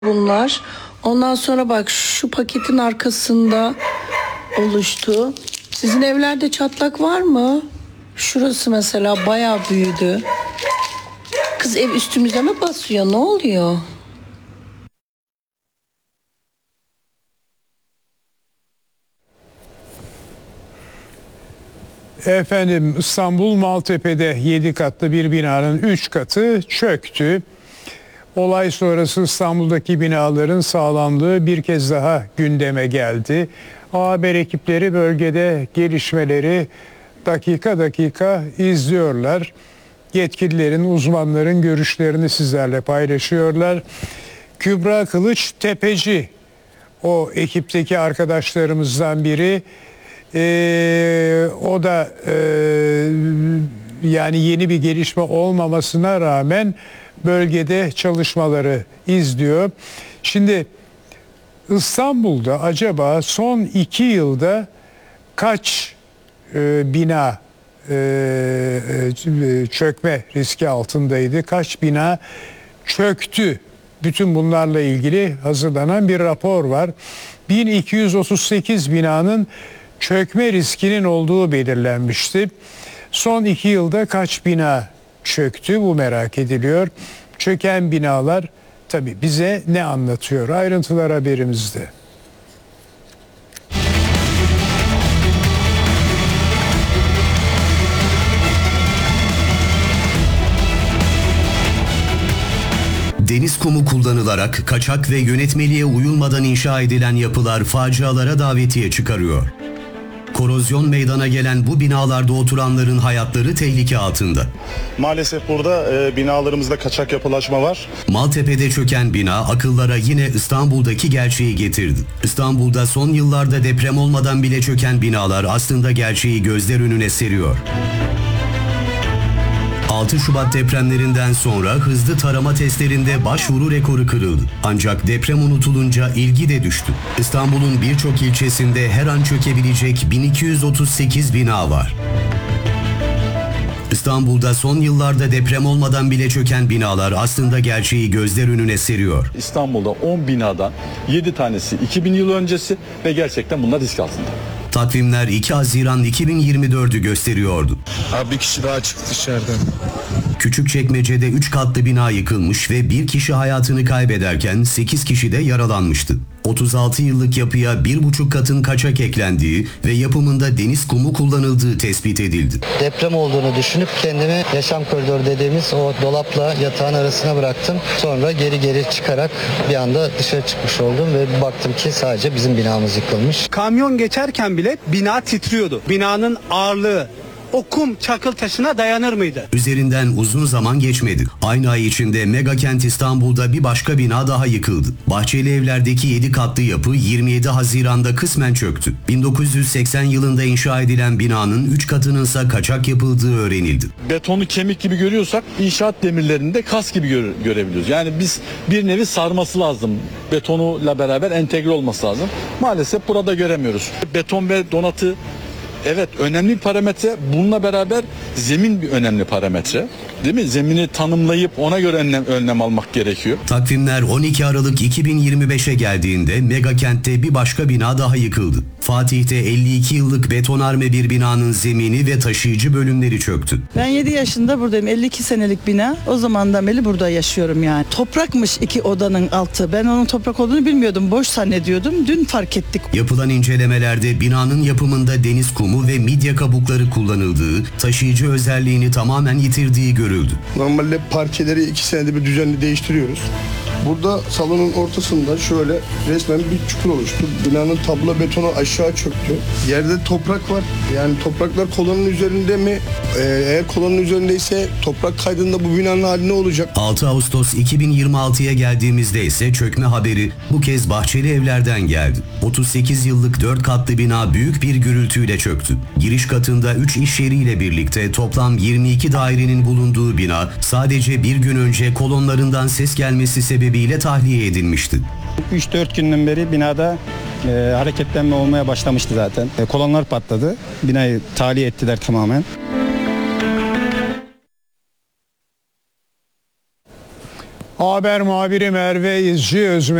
bunlar. Ondan sonra bak şu paketin arkasında oluştu. Sizin evlerde çatlak var mı? Şurası mesela bayağı büyüdü. Kız ev üstümüze mi basıyor? Ne oluyor? Efendim, İstanbul Maltepe'de 7 katlı bir binanın 3 katı çöktü. Olay sonrası İstanbul'daki binaların sağlamlığı bir kez daha gündeme geldi. Haber ekipleri bölgede gelişmeleri dakika dakika izliyorlar. Yetkililerin, uzmanların görüşlerini sizlerle paylaşıyorlar. Kübra Kılıç Tepeci, o ekipteki arkadaşlarımızdan biri. O da yani yeni bir gelişme olmamasına rağmen bölgede çalışmaları izliyor. Şimdi İstanbul'da acaba son 2 yılda kaç bina çökme riski altındaydı? Kaç bina çöktü? Bütün bunlarla ilgili hazırlanan bir rapor var. 1238 binanın çökme riskinin olduğu belirlenmişti. Son 2 yılda kaç bina çöktü, bu merak ediliyor. Çöken binalar tabii bize ne anlatıyor? Ayrıntılar haberimizde. Deniz kumu kullanılarak kaçak ve yönetmeliğe uyulmadan inşa edilen yapılar facialara davetiye çıkarıyor. Korozyon meydana gelen bu binalarda oturanların hayatları tehlike altında. Maalesef burada binalarımızda kaçak yapılaşma var. Maltepe'de çöken bina akıllara yine İstanbul'daki gerçeği getirdi. İstanbul'da son yıllarda deprem olmadan bile çöken binalar aslında gerçeği gözler önüne seriyor. 6 Şubat depremlerinden sonra hızlı tarama testlerinde başvuru rekoru kırıldı. Ancak deprem unutulunca ilgi de düştü. İstanbul'un birçok ilçesinde her an çökebilecek 1238 bina var. İstanbul'da son yıllarda deprem olmadan bile çöken binalar aslında gerçeği gözler önüne seriyor. İstanbul'da 10 binadan 7 tanesi 2000 yıl öncesi ve gerçekten bunlar risk altında. Takvimler 2 Haziran 2024'ü gösteriyordu. Bir kişi daha çıktı dışarıdan. Küçükçekmece'de 3 katlı bina yıkılmış ve bir kişi hayatını kaybederken 8 kişi de yaralanmıştı. 36 yıllık yapıya 1,5 katın kaçak eklendiği ve yapımında deniz kumu kullanıldığı tespit edildi. Deprem olduğunu düşünüp kendimi yaşam koridoru dediğimiz o dolapla yatağın arasına bıraktım. Sonra geri çıkarak bir anda dışarı çıkmış oldum ve baktım ki sadece bizim binamız yıkılmış. Kamyon geçerken bile bina titriyordu. Binanın ağırlığı o kum çakıl taşına dayanır mıydı? Üzerinden uzun zaman geçmedi. Aynı ay içinde Megakent İstanbul'da bir başka bina daha yıkıldı. Bahçeli Evler'deki 7 katlı yapı 27 Haziran'da kısmen çöktü. 1980 yılında inşa edilen binanın 3 katınınsa kaçak yapıldığı öğrenildi. Betonu kemik gibi görüyorsak inşaat demirlerini de kas gibi görebiliyoruz. Yani biz bir nevi sarması lazım. Betonuyla beraber entegre olması lazım. Maalesef burada göremiyoruz. Beton ve donatı evet önemli bir parametre. Bununla beraber zemin bir önemli parametre. Değil mi? Zemini tanımlayıp ona göre önlem almak gerekiyor. Takvimler 12 Aralık 2025'e geldiğinde Megakent'te bir başka bina daha yıkıldı. Fatih'te 52 yıllık betonarme bir binanın zemini ve taşıyıcı bölümleri çöktü. Ben 7 yaşında buradayım. 52 senelik bina. O zamandan beri burada yaşıyorum yani. Toprakmış 2 odanın altı. Ben onun toprak olduğunu bilmiyordum. Boş zannediyordum. Dün fark ettik. Yapılan incelemelerde binanın yapımında deniz kumu ve midye kabukları kullanıldığı, taşıyıcı özelliğini tamamen yitirdiği görüldü. Normalde parkeleri 2 senede bir düzenli değiştiriyoruz. Burada salonun ortasında şöyle resmen bir çukur oluştu. Binanın tablo betonu aşağı çöktü. Yerde toprak var. Yani topraklar kolonun üzerinde mi? Eğer kolonun üzerindeyse toprak kaydında bu binanın hali ne olacak? 6 Ağustos 2026'ya geldiğimizde ise çökme haberi bu kez Bahçeli Evler'den geldi. 38 yıllık 4 katlı bina büyük bir gürültüyle çöktü. Giriş katında 3 iş yeriyle birlikte toplam 22 dairenin bulunduğu bina sadece bir gün önce kolonlarından ses gelmesi sebebiyle tahliye edilmişti. 3-4 günden beri binada hareketlenme olmaya başlamıştı zaten. Kolonlar patladı. Binayı tahliye ettiler tamamen. Haber muhabiri Merve İzci Özmen